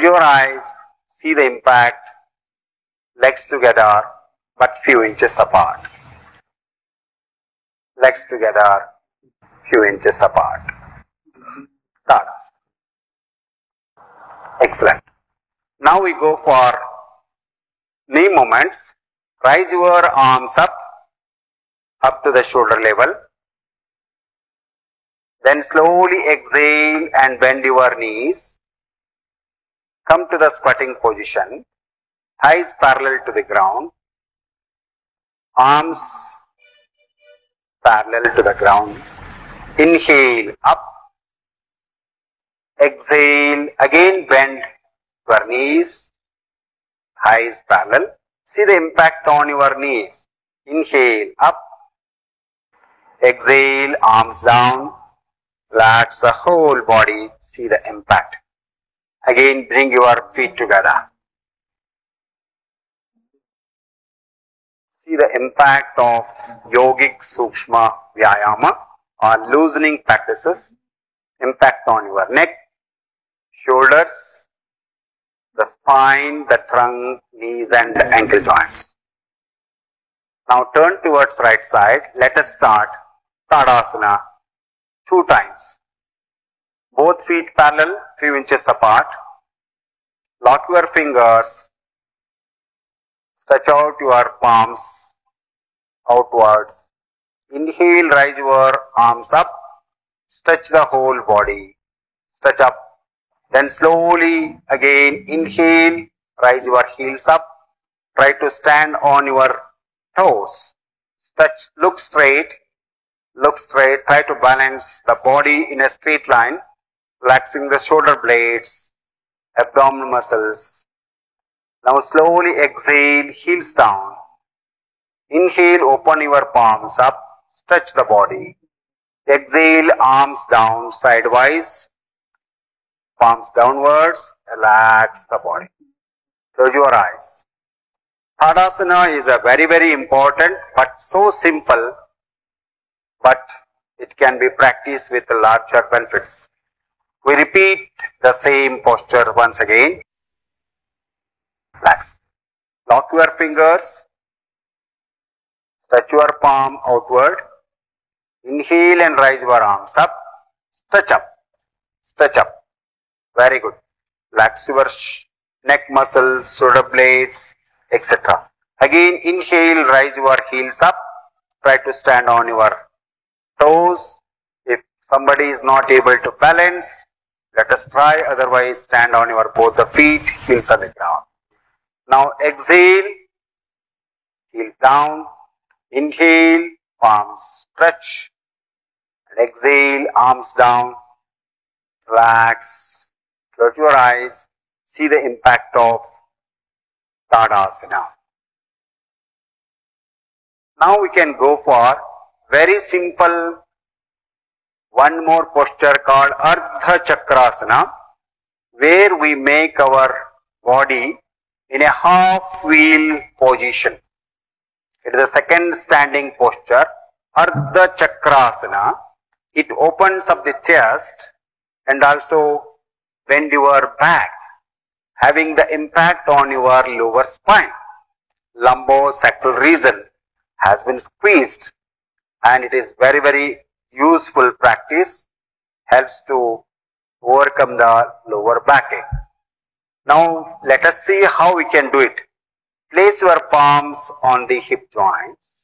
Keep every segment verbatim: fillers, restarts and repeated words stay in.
Close your eyes, see the impact, legs together but few inches apart. Legs together, few inches apart. Tadasana. Excellent. Now we go for knee movements. Rise your arms up, up to the shoulder level. Then slowly exhale and bend your knees. Come to the squatting position. Thighs parallel to the ground. Arms parallel to the ground. Inhale up. Exhale. Again bend your knees. Thighs parallel. See the impact on your knees. Inhale up. Exhale. Arms down. Relax the whole body. See the impact. Again bring your feet together. See the impact of yogic sukshma vyayama or loosening practices. Impact on your neck, shoulders, the spine, the trunk, knees and the ankle joints. Now turn towards right side. Let us start Tadasana two times. Both feet parallel, few inches apart. Lock your fingers. Stretch out your palms outwards. Inhale, raise your arms up. Stretch the whole body. Stretch up. Then slowly again inhale, raise your heels up. Try to stand on your toes. Stretch, look straight. Look straight. Try to balance the body in a straight line. Relaxing the shoulder blades, abdominal muscles. Now slowly exhale, heels down. Inhale, open your palms up, stretch the body. Exhale, arms down, sidewise, palms downwards, relax the body. Close your eyes. Tadasana is a very very important but so simple, but it can be practiced with larger benefits. We repeat the same posture once again. Relax. Lock your fingers. Stretch your palm outward. Inhale and raise your arms up. Stretch up. Stretch up. Very good. Relax your neck muscles, shoulder blades, et cetera. Again, inhale, raise your heels up. Try to stand on your toes. If somebody is not able to balance, let us try, otherwise stand on your both the feet, heels on the ground. Now exhale, heels down, inhale, palms stretch, and exhale, arms down, relax, close your eyes, see the impact of Tadasana. Now we can go for very simple one more posture called Ardha Chakrasana, where we make our body in a half wheel position. It is the second standing posture, Ardha Chakrasana. It opens up the chest and also bend your back, having the impact on your lower spine. Lumbosacral region has been squeezed, and it is very very useful practice, helps to overcome the lower backache. Now let us see how we can do it. Place your palms on the hip joints.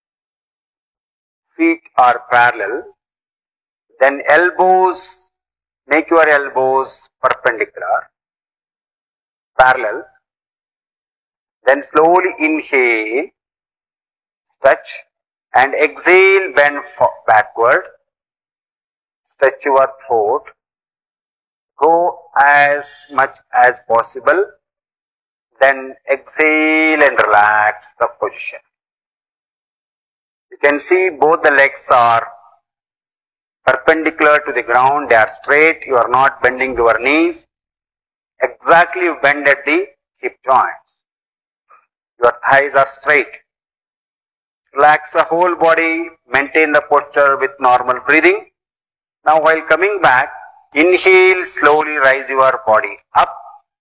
Feet are parallel. Then elbows, make your elbows perpendicular, parallel. Then slowly inhale, stretch, and exhale, bend backward. Stretch your throat. Go as much as possible. Then exhale and relax the position. You can see both the legs are perpendicular to the ground. They are straight. You are not bending your knees. Exactly bend at the hip joints. Your thighs are straight. Relax the whole body, maintain the posture with normal breathing. Now while coming back, inhale, slowly rise your body up.